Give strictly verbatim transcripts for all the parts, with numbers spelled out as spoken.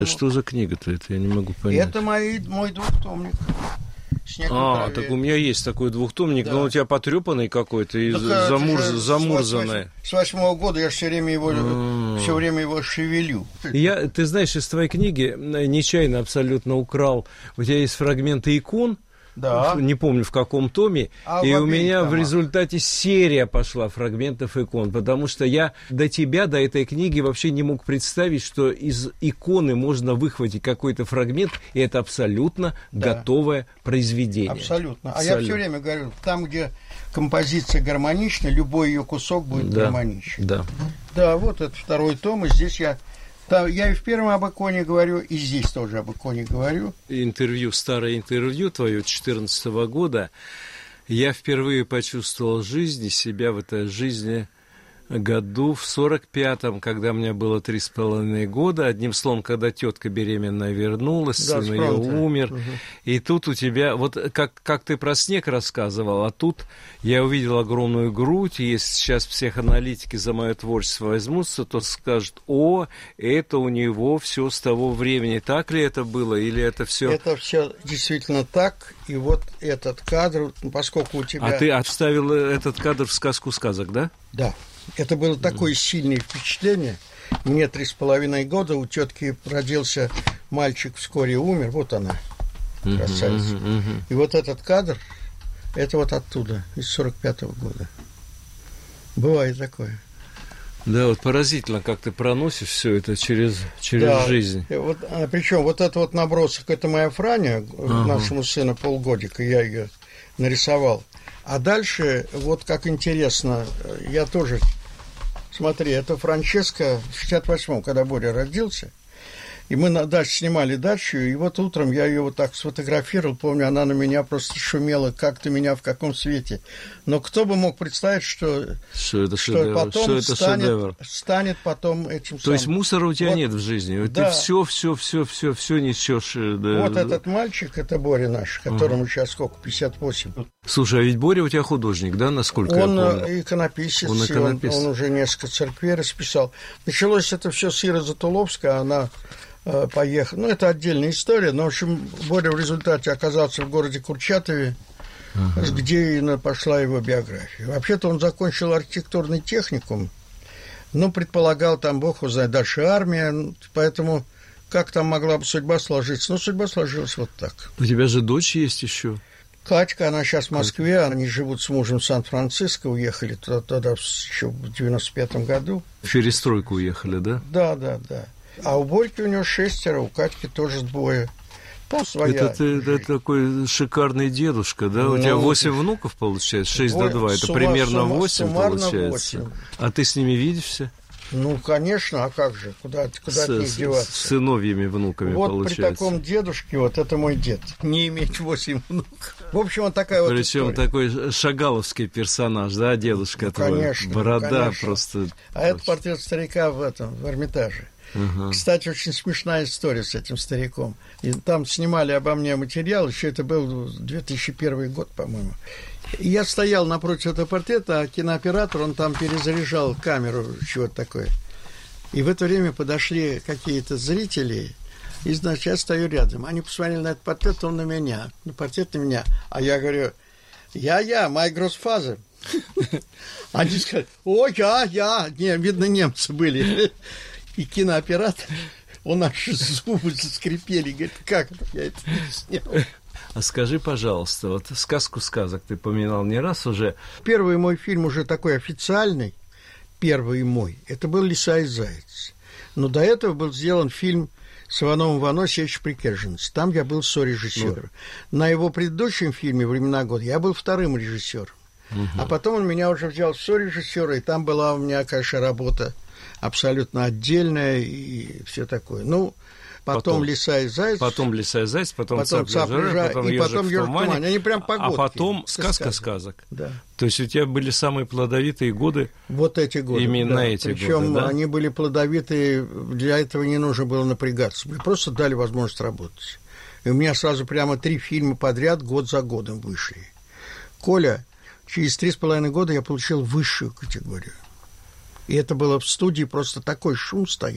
Что за книга-то это? Я не могу понять. Это мои, мой двухтомник. А, так у меня есть такой двухтомник, да. Но у тебя потрепанный какой-то и так, замурз... замурзанный. С восьмого года я все время его, mm. все время его шевелю. Я, ты знаешь, из твоей книги нечаянно абсолютно украл. У тебя есть фрагменты икон. Да. Не помню, в каком томе. А и у меня томах. В результате серия пошла фрагментов икон, потому что я до тебя, до этой книги вообще не мог представить, что из иконы можно выхватить какой-то фрагмент, и это абсолютно да. готовое произведение. Абсолютно. А абсолютно. Я все время говорю, там, где композиция гармонична, любой ее кусок будет да. гармоничен. Да. Да, вот это второй том, и здесь я... Я и в первом об иконе говорю, и здесь тоже об иконе говорю. Интервью, старое интервью твое две тысячи четырнадцатого года. Я впервые почувствовал жизнь и себя в этой жизни году в сорок пятом, когда мне было три с половиной года. Одним словом, когда тетка беременная вернулась, да, сын ее умер. Угу. И тут у тебя, вот как, как ты про снег рассказывал, а тут я увидел огромную грудь, и если сейчас психоаналитики за мое творчество возьмутся, то скажут: о, это у него все с того времени. Так ли это было, или это все? Это все действительно так, и вот этот кадр, поскольку у тебя... А ты отставил этот кадр в «Сказку сказок», да? Да. Это было такое сильное впечатление. Мне три с половиной года, у тетки родился мальчик, вскоре умер. Вот она, красавица. Uh-huh, uh-huh, uh-huh. И вот этот кадр, это вот оттуда, из сорок пятого года. Бывает такое. Да, вот поразительно, как ты проносишь все это через, через да, жизнь. Вот, а, причем вот этот вот набросок, это моя Франя, uh-huh. нашему сыну полгодика, я ее нарисовал. А дальше, вот как интересно, я тоже, смотри, это Франческа в шестьдесят восьмом, когда Боря родился, и мы на даче снимали дачу, и вот утром я ее вот так сфотографировал, помню, она на меня просто шумела, как ты меня, в каком свете. Но кто бы мог представить, что, что, это что потом что это станет, станет потом этим То самым. есть мусора у тебя вот, нет в жизни, да. Ты все, все, все, все, все несешь. Да. Вот этот мальчик, это Боря наш, которому uh-huh. сейчас сколько, пятьдесят восемь. Слушай, а ведь Боря у тебя художник, да, насколько он я помню? Иконописец, он иконописец, он, он уже несколько церквей расписал. Началось это все с Иры Затуловской, она э, поехала. Ну, это отдельная история, но, в общем, Боря в результате оказался в городе Курчатове, uh-huh. где и пошла его биография. Вообще-то он закончил архитектурный техникум, но предполагал, там, бог его знает, дальше армия, поэтому как там могла бы судьба сложиться? Ну, судьба сложилась вот так. У тебя же дочь есть еще? Катька, она сейчас в Москве, они живут с мужем в Сан-Франциско, уехали туда, туда еще в девяносто пятом году. В перестройку уехали, да? Да, да, да. А у Борьки у него шестеро, у Катьки тоже двое. Там своя это ты это такой шикарный дедушка, да? Ну, у тебя восемь внуков, получается, шесть до два, это сумма, примерно сумма, восемь, получается. восемь. А ты с ними видишься? Ну, конечно, а как же, куда, куда с, от них деваться? С сыновьими внуками, вот получается. Вот при таком дедушке, вот это мой дед, не иметь восемь внуков. В общем, вот такая вот Причем история. Такой шагаловский персонаж, да, дедушка ну, твой? Конечно, борода конечно. Просто... А это портрет старика в этом, в Эрмитаже. Uh-huh. Кстати, очень смешная история с этим стариком. И там снимали обо мне материал, еще это был две тысячи первый год, по-моему. И я стоял напротив этого портрета, а кинооператор, он там перезаряжал камеру, чего-то такое. И в это время подошли какие-то зрители, и, значит, я стою рядом. Они посмотрели на этот портрет, он на меня, на портрет на меня. А я говорю: я-я, my grossfather. Они сказали: о, я, я. Не, видно, немцы были. И кинооператор, он аж зубы заскрипели. Говорит: как это я это не снял? А скажи, пожалуйста, вот «Сказку сказок» ты поминал не раз уже. Первый мой фильм уже такой официальный, первый мой, это был «Лиса и заяц». Но до этого был сделан фильм с Ивановым Ивано Сеич Прикерженец. Там я был сорежиссером. Ну. На его предыдущем фильме «Времена года» я был вторым режиссером. Угу. А потом он меня уже взял в сорежиссера, и там была у меня, конечно, работа абсолютно отдельная и все такое. Ну, потом, потом «Лиса и заяц». Потом «Лиса и заяц», потом, потом «Цапля жара», потом и потом «Ежик в тумане». Они прям погодки. А потом «Сказка сказок». Да. То есть у тебя были самые плодовитые годы? Вот эти годы. Именно да. эти Причем годы, да? они были плодовитые, для этого не нужно было напрягаться. Мне просто дали возможность работать. И у меня сразу прямо три фильма подряд год за годом вышли. Коля, через три с половиной года я получил высшую категорию. И это было в студии, просто такой шум стоял.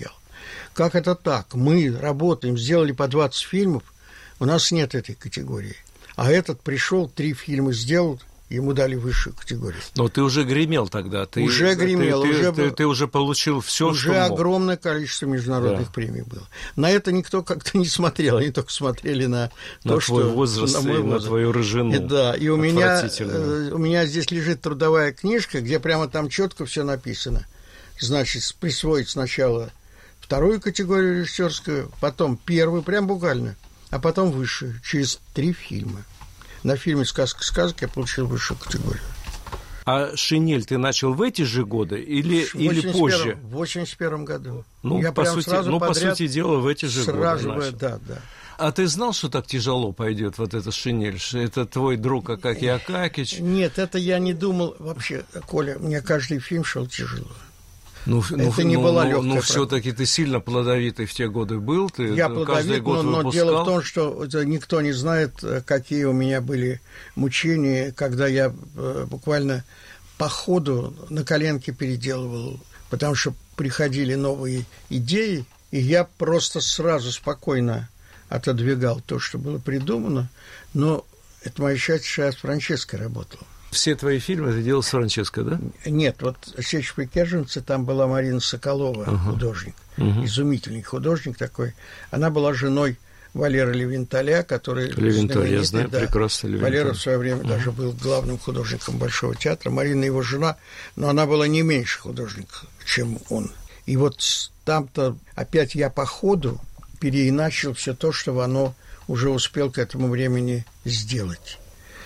как это так? Мы работаем, сделали по двадцать фильмов, у нас нет этой категории. А этот пришел, три фильма сделал, ему дали высшую категорию. Но ты уже гремел тогда. Ты, уже гремел. Ты, уже, ты, ты, ты уже получил все, уже что мог. огромное количество международных да. премий было. На это никто как-то не смотрел. Они только смотрели на, на то, твой что... возраст на мой и возраст. на твою рыжину. И, да, и у меня, у меня здесь лежит трудовая книжка, где прямо там четко все написано. Значит, присвоить сначала вторую категорию режиссерскую, потом первую, прям буквально, а потом высшую, через три фильма. На фильме «Сказка-сказка» я получил высшую категорию. А «Шинель» ты начал в эти же годы или, или позже? В восемьдесят первом году. Ну, я по, сути, ну по сути дела, в эти же сразу годы начал. Да, да. А ты знал, что так тяжело пойдет вот эта «Шинель»? Что это твой друг Акакий Акакич? Нет, это я не думал. Вообще, Коля, мне каждый фильм шел тяжело. Ну, это ну, не ну, была ну, легкая ну все-таки ты сильно плодовитый в те годы был. Ты я каждый плодовит, год но, но дело в том, что никто не знает, какие у меня были мучения, когда я буквально по ходу на коленке переделывал, потому что приходили новые идеи, и я просто сразу спокойно отодвигал то, что было придумано, но это моя счастье, с Франческой работала. Все твои фильмы ты делал с Франческо, да? Нет, вот «Сечь прикерженцы», там была Марина Соколова, uh-huh. художник, uh-huh. изумительный художник такой. Она была женой Валеры Левенталя, который... Левенталь, я знаю, да, прекрасно Левенталь. Валера в свое время uh-huh. даже был главным художником Большого театра. Марина его жена, но она была не меньше художник, чем он. И вот там-то опять я по ходу переиначил все то, что оно уже успел к этому времени сделать.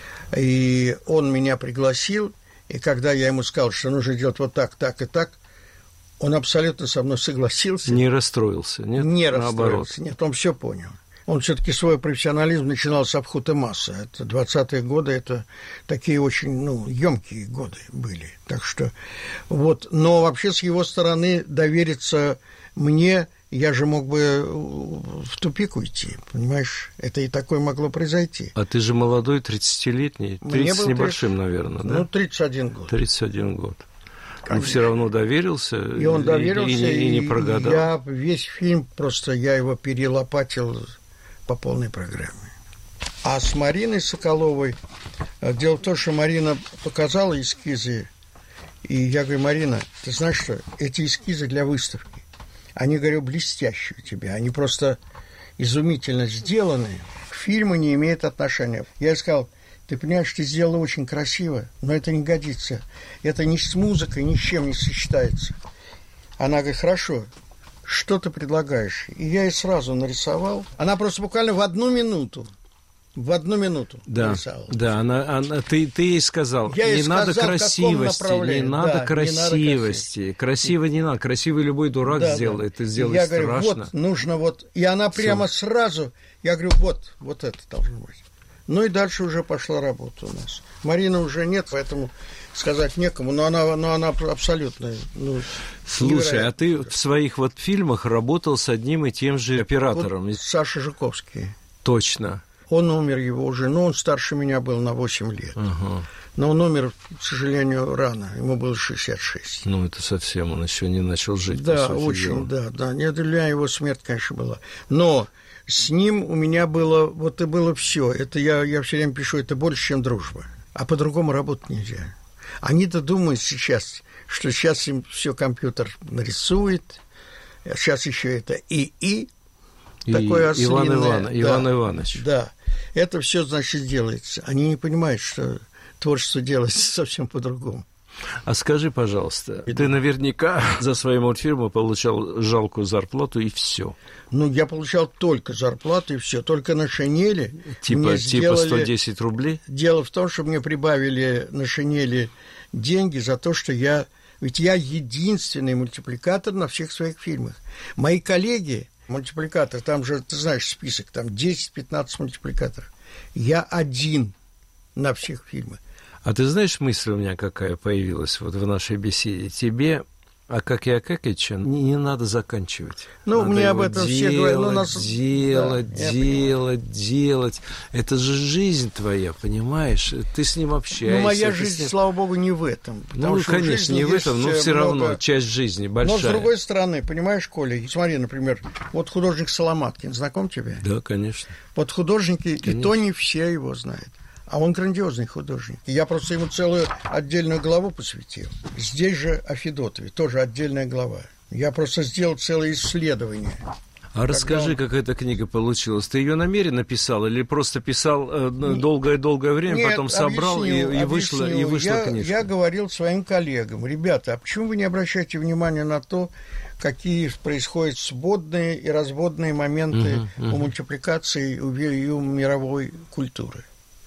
И он меня пригласил, и когда я ему сказал, что нужно делать вот так, так и так, он абсолютно со мной согласился. Не расстроился, нет? Не расстроился, нет, он все понял. Он все-таки свой профессионализм начинал с Абхута Масса. Это двадцатые годы, это такие очень, ну, емкие годы были. Так что вот, но вообще с его стороны довериться мне... Я же мог бы в тупик уйти, понимаешь? Это и такое могло произойти. А ты же молодой, тридцатилетний, тридцать с небольшим, тридцать, наверное, да? Ну, тридцать один год. тридцать один год. Он все равно доверился. И он доверился, и, и, и не прогадал. Я весь фильм, просто я его перелопатил по полной программе. А с Мариной Соколовой, дело в том, что Марина показала эскизы, и я говорю: Марина, ты знаешь что, эти эскизы для выставки. Они, говорю, блестящие у тебя, они просто изумительно сделаны, к фильму не имеют отношения. Я ей сказал: ты понимаешь, ты сделала очень красиво, но это не годится. Это ни с музыкой, ни с чем не сочетается. Она говорит: хорошо, что ты предлагаешь? И я ей сразу нарисовал. Она просто буквально в одну минуту, в одну минуту да, нарисовала. Да, она, она, ты, ты ей сказал, я ей не, сказал, надо красивости, не надо да, красивости, не надо красиво не надо, красивый любой дурак да, сделает, да. Ты сделаешь страшно. Я говорю: вот, нужно вот, и она прямо Все. сразу, я говорю: вот, вот это должно быть. Ну и дальше уже пошла работа у нас. Марины уже нет, поэтому сказать некому, но она, но она абсолютно... Ну, слушай, а ты в своих вот фильмах работал с одним и тем же оператором. Вот Саша Жуковский. Точно. Он умер, его уже, ну, он старше меня был на восемь лет. Ага. Но он умер, к сожалению, рано, ему было шестьдесят шесть. Ну, это совсем, он еще не начал жить. Да, очень, дела. да, да. Не для его смерть, конечно, была. Но с ним у меня было, вот и было все. Это я, я все время пишу, это больше, чем дружба. А по-другому работать нельзя. Они-то думают сейчас, что сейчас им все компьютер нарисует, а сейчас еще это ИИ. И такое Иван, Иван, да, Иван Иванович. Да, это все, значит, делается. Они не понимают, что творчество делается совсем по-другому. А скажи, пожалуйста, ты наверняка за свои мультфильмы получал жалкую зарплату и все. Ну, я получал только зарплату и все, только на «Шинели». Типа, сделали... типа сто десять рублей? Дело в том, что мне прибавили на «Шинели» деньги за то, что я... Ведь я единственный мультипликатор на всех своих фильмах. Мои коллеги... Мультипликатор, там же, ты знаешь список, там десять-пятнадцать мультипликаторов. Я один на всех фильмах. А ты знаешь, мысль у меня какая появилась вот в нашей беседе? Тебе Акакия Акакича не, не надо заканчивать. Ну, надо мне об этом делать, все говорят. Ну, нас... Делать, да, делать, делать. Это же жизнь твоя, понимаешь? Ты с ним общаешься. Ну, моя жизнь, ним... слава богу, не в этом. Ну, конечно, не в этом, но все много... равно часть жизни большая. Но, с другой стороны, понимаешь, Коля, смотри, например, вот художник Соломаткин, знаком тебе? Да, конечно. Вот художники, конечно. И то не все его знают. А он грандиозный художник. Я просто ему целую отдельную главу посвятил. Здесь же о Федотове, тоже отдельная глава. Я просто сделал целое исследование. А расскажи, он... как эта книга получилась. Ты ее намеренно писал или просто писал долгое-долгое время, Нет, потом собрал объясню, и, и, вышла, и вышла я, книжка? Я говорил своим коллегам: ребята, а почему вы не обращаете внимания на то, какие происходят сводные и разводные моменты uh-huh, uh-huh. у мультипликации и у, и у мировой культуры?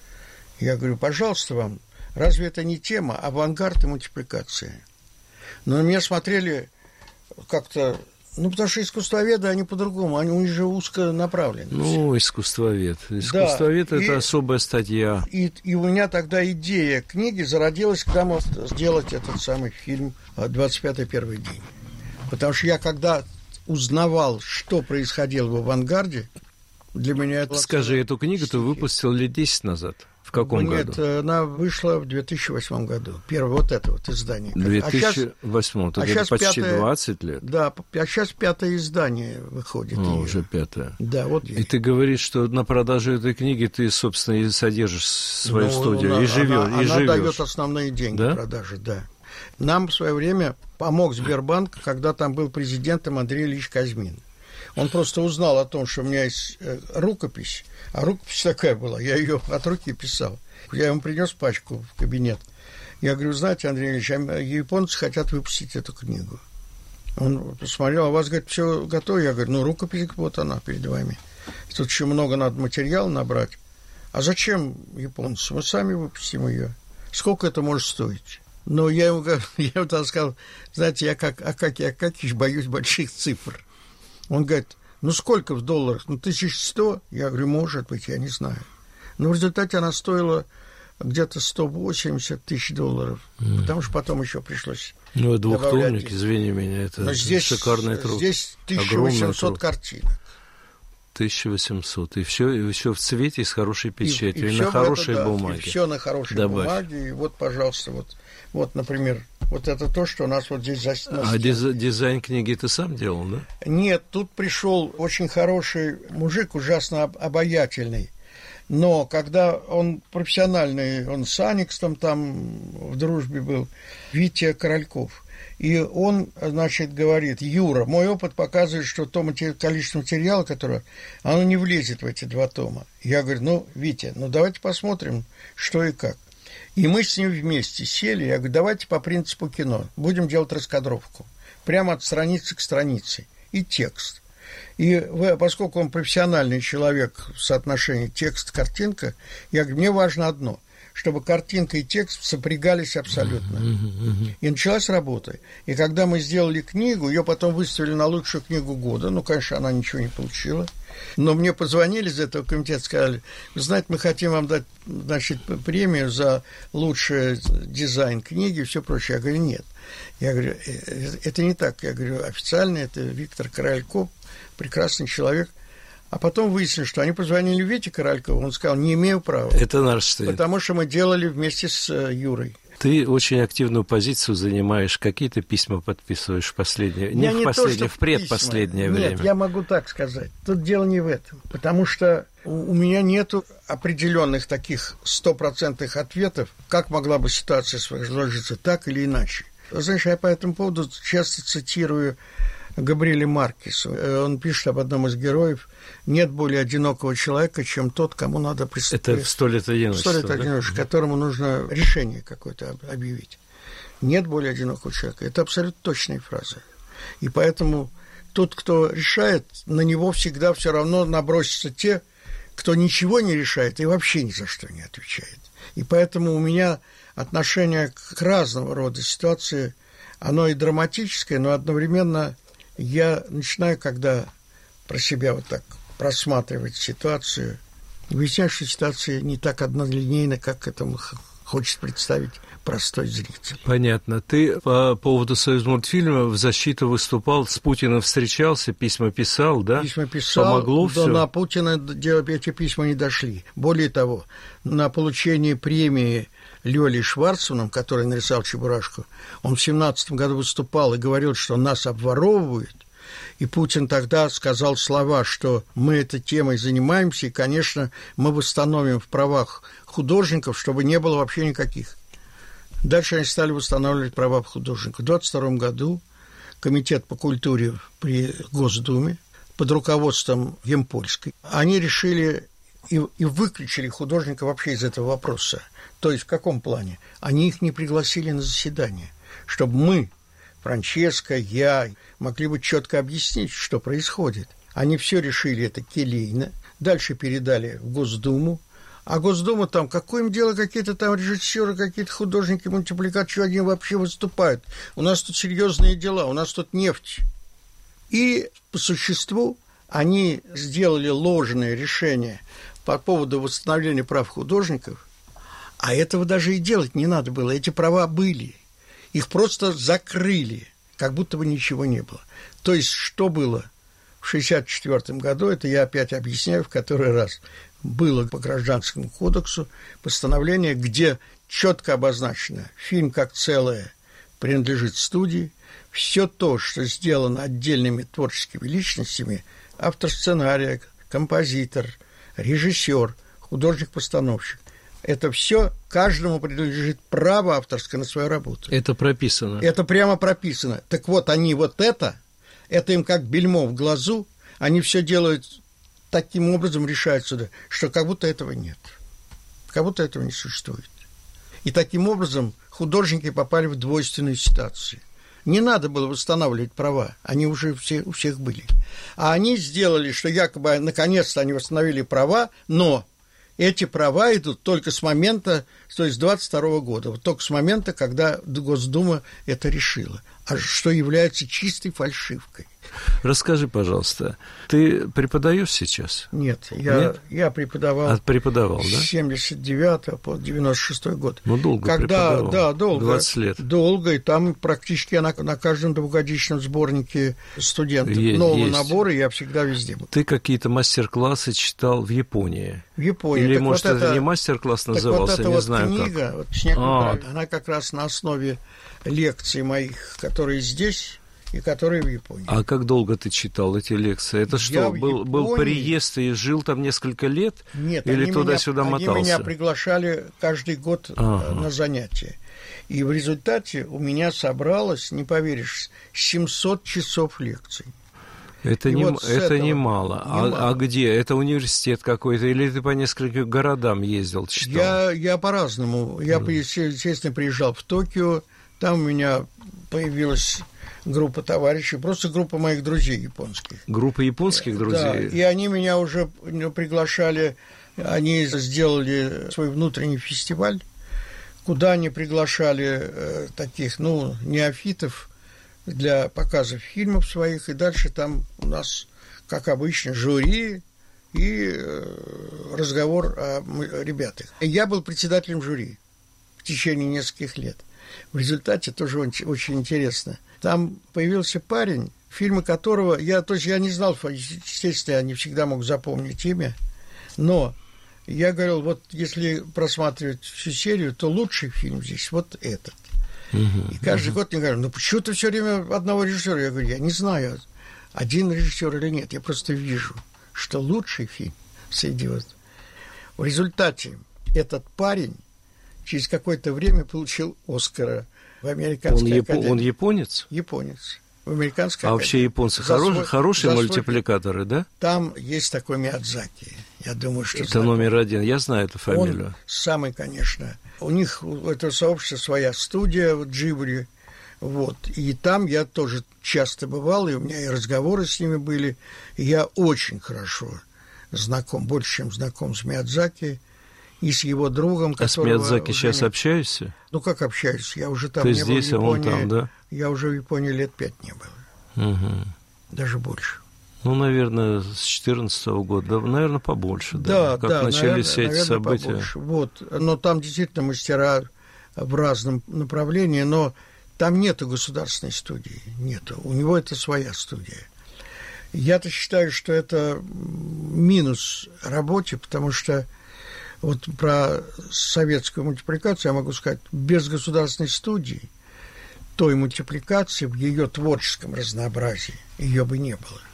Я говорю, пожалуйста вам, разве это не тема авангард и мультипликация? Но на меня смотрели как-то... Ну, потому что искусствоведы, они по-другому, они у них же узконаправлены. Ну, искусствовед. Искусствовед да, – это и, особая статья. И, и у меня тогда идея книги зародилась, когда мы сделать этот самый фильм «двадцать пятый первый день». Потому что я когда узнавал, что происходило в авангарде, для меня это... Скажи, эту книгу ты выпустил лет десять назад? В каком Нет, году? Нет, она вышла в две тысячи восьмом году. Первое вот это вот издание. две тысячи восьмом, а сейчас, а почти пятое, двадцать лет. Да, а сейчас пятое издание выходит. О, уже пятое. Да, вот. И ты говоришь, что на продаже этой книги ты, собственно, и содержишь свою ну, студию, она, и живешь. Она, и она живешь. дает основные деньги да? продажи, да. Нам в свое время помог Сбербанк, когда там был президентом Андрей Ильич Казьмин. Он просто узнал о том, что у меня есть рукопись, а рукопись такая была, я ее от руки писал. Я ему принес пачку в кабинет. Я говорю, знаете, Андрей Ильич, японцы хотят выпустить эту книгу. Он посмотрел, а у вас, говорит, все готово? Я говорю, ну, рукопись, вот она перед вами. Тут еще много надо материала набрать. А зачем японцы? Мы сами выпустим ее. Сколько это может стоить? Но я ему, я ему тогда сказал, знаете, я как Акакий Акакич боюсь больших цифр. Он говорит, ну, сколько в долларах? Ну, тысяча сто? Я говорю, может быть, я не знаю. Но в результате она стоила где-то сто восемьдесят тысяч долларов, mm. потому что потом еще пришлось ну, двухтомник, извини меня, это здесь, шикарный труд. Здесь тысяча восемьсот картинок. тысяча восемьсот. И все, и все в цвете, с хорошей печатью, и, и, и на хорошей это, бумаге. Да, и все на хорошей Добавь. бумаге. И вот, пожалуйста, вот, вот, например, вот это то, что у нас вот здесь... А диз- дизайн книги ты сам делал, да? Нет, тут пришел очень хороший мужик, ужасно обаятельный. Но когда он профессиональный, он с Аникстом там в дружбе был, Витя Корольков. И он, значит, говорит, Юра, мой опыт показывает, что то количество материала, которое, оно не влезет в эти два тома. Я говорю, ну, Витя, ну давайте посмотрим, что и как. И мы с ним вместе сели, я говорю, давайте по принципу кино, будем делать раскадровку. Прямо от страницы к странице. И текст. И поскольку он профессиональный человек в соотношении текст-картинка, я говорю, мне важно одно, чтобы картинка и текст сопрягались абсолютно. И началась работа. И когда мы сделали книгу, ее потом выставили на лучшую книгу года, ну, конечно, она ничего не получила, но мне позвонили из этого комитета, сказали, вы знаете, мы хотим вам дать, значит, премию за лучший дизайн книги и все прочее. Я говорю, нет. Я говорю, это не так. Я говорю, официально это Виктор Корольков, прекрасный человек. А потом выяснилось, что они позвонили Вите Королькову, он сказал, не имею права. Это наш стиль. Потому что мы делали вместе с Юрой. Ты очень активную позицию занимаешь. Какие-то письма подписываешь в последнее... Не я в не последнее, то, в предпоследнее письма. время. Нет, я могу так сказать. Тут дело не в этом. Потому что у меня нету определенных таких стопроцентных ответов, как могла бы ситуация сложиться так или иначе. Знаешь, я по этому поводу часто цитирую Габриэля Маркеса. Он пишет об одном из героев. Нет более одинокого человека, чем тот, кому надо приступить. Это в «Сто лет одиночества», «Сто лет одиночества», да? Которому нужно решение какое-то объявить. Нет более одинокого человека. Это абсолютно точная фраза. И поэтому тот, кто решает, на него всегда все равно набросятся те, кто ничего не решает и вообще ни за что не отвечает. И поэтому у меня отношение к разного рода ситуации, оно и драматическое, но одновременно я начинаю, когда про себя вот так просматривать ситуацию, выясняю, что ситуация не так однолинейна, как к этому хочет представить простой зритель. Понятно. Ты по поводу Союзмультфильма в защиту выступал, с Путиным встречался, письма писал, да? Письма писал, помогло да, все? На Путина эти письма не дошли. Более того, на получение премии Лёлей Шварцманом, который нарисовал Чебурашку, он в семнадцатом году выступал и говорил, что нас обворовывают. И Путин тогда сказал слова, что мы этой темой занимаемся, и, конечно, мы восстановим в правах художников, чтобы не было вообще никаких. Дальше они стали восстанавливать права художников. В двадцать втором году Комитет по культуре при Госдуме под руководством Емпольской, они решили и, и выключили художника вообще из этого вопроса. То есть в каком плане? Они их не пригласили на заседание, чтобы мы, Франческо, я, могли бы четко объяснить, что происходит. Они все решили это келейно, дальше передали в Госдуму, а Госдума там, какое им дело, какие-то там режиссеры, какие-то художники, мультипликаторы, что они вообще выступают? У нас тут серьезные дела, у нас тут нефть. И по существу они сделали ложное решение по поводу восстановления прав художников, а этого даже и делать не надо было, эти права были. Их просто закрыли, как будто бы ничего не было. То есть, что было в шестьдесят четвёртом году, это я опять объясняю в который раз, было по Гражданскому кодексу постановление, где четко обозначено, фильм как целое принадлежит студии, все то, что сделано отдельными творческими личностями, автор сценария, композитор, режиссер, художник-постановщик, это все каждому принадлежит право авторское на свою работу. Это прописано. Это прямо прописано. Так вот, они вот это, это им как бельмо в глазу, они все делают таким образом, решают сюда, что как будто этого нет. Как будто этого не существует. И таким образом художники попали в двойственную ситуацию. Не надо было восстанавливать права, они уже все, у всех были. А они сделали, что якобы наконец-то они восстановили права, но эти права идут только с момента, то есть с двадцать второго года, вот только с момента, когда Госдума это решила, а что является чистой фальшивкой. Расскажи, пожалуйста, ты преподаешь сейчас? Нет, я, Нет? я преподавал, а, преподавал, да? с семьдесят девятого по девяносто шестой год. Ну, долго когда, преподавал, да, долго, двадцать лет. Долго, и там практически на, на каждом двухгодичном сборнике студентов Е- нового есть. набора я всегда везде был. Ты какие-то мастер-классы читал в Японии? В Японии. Или, так может, вот это, это не мастер-класс так назывался, вот эта не вот знаю книга, как. Вот, «Снег а. на она как раз на основе лекций моих, которые здесь и которые в Японии. А как долго ты читал эти лекции? Это что, Я был, Японии... был приезд и жил там несколько лет? Нет, или они туда-сюда меня, мотался? Они меня приглашали каждый год ага. на занятия. И в результате у меня собралось, не поверишь, семьсот часов лекций. Это, не, вот это немало. Не а, а где? Это университет какой-то? Или ты по нескольким городам ездил, читал? Я, я по-разному. Я, mm. естественно, приезжал в Токио. Там у меня появилась группа товарищей, просто группа моих друзей японских. Группа японских друзей? Да, и они меня уже приглашали, они сделали свой внутренний фестиваль, куда они приглашали э, таких, ну, неофитов для показов фильмов своих, и дальше там у нас, как обычно, жюри и э, разговор о, о ребятах. Я был председателем жюри в течение нескольких лет. В результате тоже очень, очень интересно. Там появился парень, фильмы которого я, то есть я не знал, естественно, я не всегда мог запомнить имя, но я говорил, вот если просматривать всю серию, то лучший фильм здесь вот этот. Uh-huh, и каждый uh-huh. год мне говорят, ну почему ты все время одного режиссера? Я говорю, я не знаю, один режиссер или нет, я просто вижу, что лучший фильм среди вот. В результате этот парень через какое-то время получил Оскара в американской он академии. Яп... Он японец? Японец. В американской а академии. Вообще японцы хорош... свой... хорошие мультипликаторы, да? Там есть такой Миядзаки. Я думаю, что... Это знаком. номер один. Я знаю эту фамилию. Он самый, конечно. У них, у этого сообщества своя студия в Джибли. Вот. И там я тоже часто бывал, и у меня и разговоры с ними были. И я очень хорошо знаком, больше, чем знаком с Миядзаки. И с его другом, а которого... А с Миядзаки сейчас не... общаешься? Ну, как общаюсь? Я уже там Ты не здесь, был в Японии. А он там, да? Я уже в Японии лет пять не был. Угу. Даже больше. Ну, наверное, с четырнадцатого года, наверное, побольше. Да, да, как да, начались наверное, все эти наверное, события. Побольше. Вот. Но там действительно мастера в разном направлении, но там нету государственной студии, нету. У него это своя студия. Я-то считаю, что это минус работе, потому что вот про советскую мультипликацию я могу сказать, без государственной студии той мультипликации в ее творческом разнообразии ее бы не было.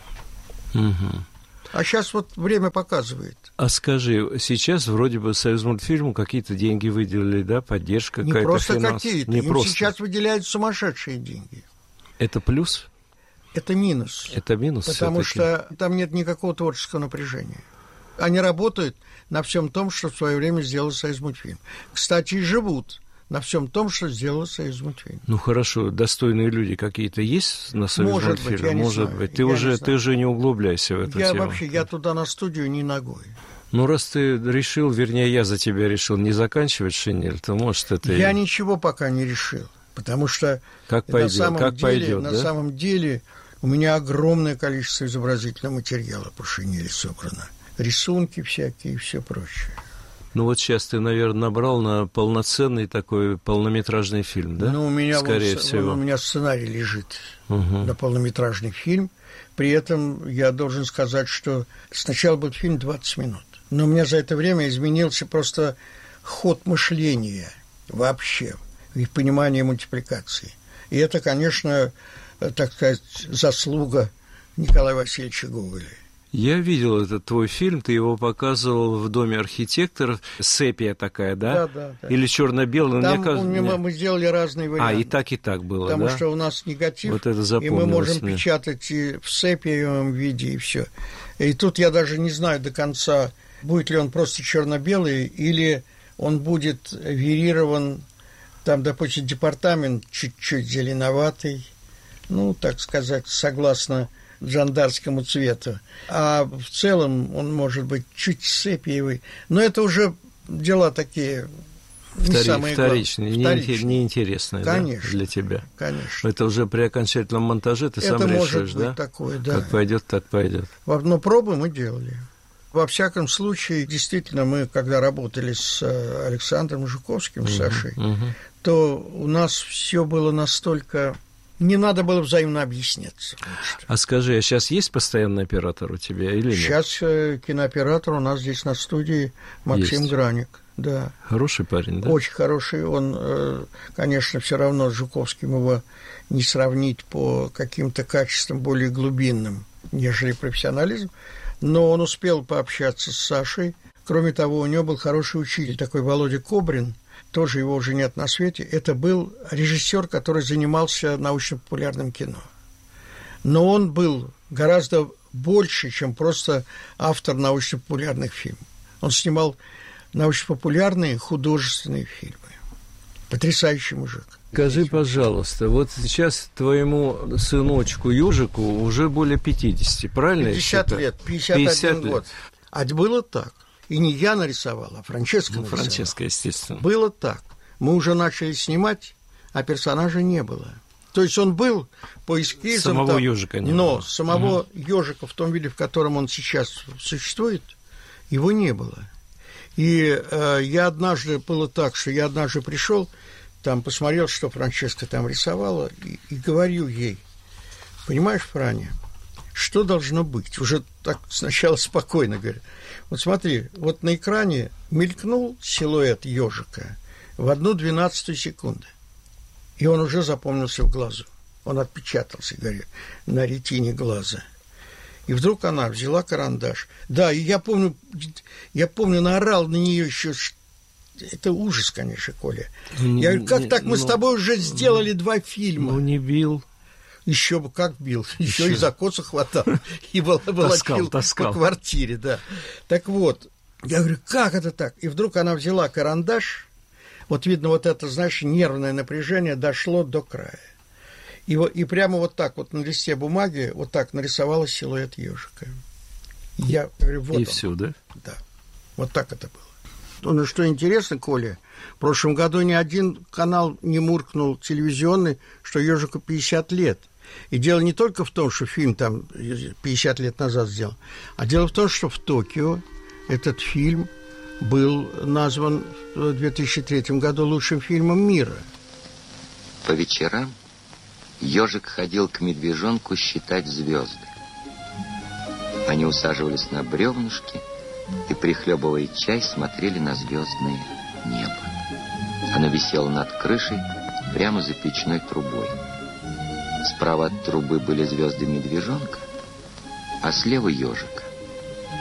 Угу. А сейчас вот время показывает. А скажи, сейчас вроде бы Союзмультфильму какие-то деньги выделили, да, поддержка Не какая-то, просто финанс... какие-то, Не им просто. сейчас выделяют сумасшедшие деньги. Это плюс? Это минус. Это минус Потому всё-таки. что там нет никакого творческого напряжения. Они работают на всем том, что в свое время сделал Союзмультфильм. Кстати, и живут на всем том, что сделал Союзмультфильм. Ну хорошо, достойные люди какие-то есть на Союзмультфильме? Может быть, я не Может знаю. быть. Ты Я уже, не ты знаю. уже не углубляйся в эту Я тему. вообще, я туда на студию ни ногой. Ну, раз ты решил, вернее, я за тебя решил не заканчивать «Шинель», то, может, это... Я и... ничего пока не решил, потому что Как на пойдет, самом как деле, пойдет, на да? самом деле у меня огромное количество изобразительного материала по «Шинели» собрано. Рисунки всякие и все прочее. Ну, вот сейчас ты, наверное, набрал на полноценный такой полнометражный фильм, да? Ну, у меня, Скорее вон, всего. вон у меня сценарий лежит Угу. на полнометражный фильм. При этом я должен сказать, что сначала был фильм двадцать минут. Но у меня за это время изменился просто ход мышления вообще, и понимание мультипликации. И это, конечно, так сказать, заслуга Николая Васильевича Гоголя. Я видел этот твой фильм, ты его показывал в Доме архитекторов. Сепия такая, да? Да, да, да. Или черно-белый? Там Мне кажется, мы, мне... мы сделали разные варианты. А, и так, и так было, Потому да? что у нас негатив, Вот это и мы запомнилось можем мне. печатать и в сепиевом виде, и все. И тут я даже не знаю до конца, будет ли он просто черно-белый, или он будет варьирован, там, допустим, департамент чуть-чуть зеленоватый, ну, так сказать, согласно жандарскому цвету. А в целом он может быть чуть сепиевый. Но это уже дела такие не Втори... самые Вторичные, главные. неинте- неинтересные, Конечно. да, для тебя. Конечно. Это уже при окончательном монтаже ты Это сам может решишь, быть да? такое, да. Как пойдет, так пойдет. Но пробы мы делали. Во всяком случае, действительно, мы, когда работали с Александром Жуковским, uh-huh, с Сашей, uh-huh. то у нас все было настолько... Не надо было взаимно объясняться. А скажи, а сейчас есть постоянный оператор у тебя или нет? Сейчас э, кинооператор у нас здесь на студии Максим есть. Граник. Да. Хороший парень, да? Очень хороший. Он, э, конечно, все равно с Жуковским его не сравнить по каким-то качествам более глубинным, нежели профессионализм. Но он успел пообщаться с Сашей. Кроме того, у него был хороший учитель, такой Володя Кобрин. Тоже его уже нет на свете. Это был режиссер, который занимался научно-популярным кино. Но он был гораздо больше, чем просто автор научно-популярных фильмов. Он снимал научно-популярные художественные фильмы. Потрясающий мужик. Скажи, пожалуйста, вот сейчас твоему сыночку Южику уже более пятидесяти, правильно? пятьдесят лет, пятьдесят один пятьдесят год. А было так. И не я нарисовал, а Франческо ну, нарисовал. Франческо, естественно. Было так. Мы уже начали снимать, а персонажа не было. То есть он был по эскизам. Самого там, ежика не но было. самого угу. ежика в том виде, в котором он сейчас существует, его не было. И э, я однажды, было так, что я однажды пришел, там посмотрел, что Франческа там рисовала, и, и говорю ей: понимаешь, Франя, что должно быть? Уже так сначала спокойно говорю. Вот смотри, вот на экране мелькнул силуэт ежика в одну двенадцатую секунды. И он уже запомнился в глазу. Он отпечатался, говорю, на ретине глаза. И вдруг она взяла карандаш. Да, и я помню, я помню, наорал на нее еще. Это ужас, конечно, Коля. Не, я говорю, как не, так? Мы ну, с тобой уже сделали ну, два фильма. Ну, не бил. Еще бы как бил, еще, еще и за коса хватал, и волочил по квартире, да. Так вот, я говорю, как это так? И вдруг она взяла карандаш, вот видно, вот это, знаешь, нервное напряжение дошло до края. И, и прямо вот так вот на листе бумаги вот так нарисовала силуэт ежика. Я говорю, вот и он. все, да? Да, вот так это было. Ну, что интересно, Коля, в прошлом году ни один канал не муркнул телевизионный, что ежику пятьдесят лет. И дело не только в том, что фильм там пятьдесят лет назад сделан, а дело в том, что в Токио этот фильм был назван в две тысячи третьем году лучшим фильмом мира. По вечерам ежик ходил к медвежонку считать звезды. Они усаживались на бревнышки и, прихлебывая чай, смотрели на звездное небо. Оно висело над крышей прямо за печной трубой. Справа от трубы были звезды медвежонка, а слева ежик.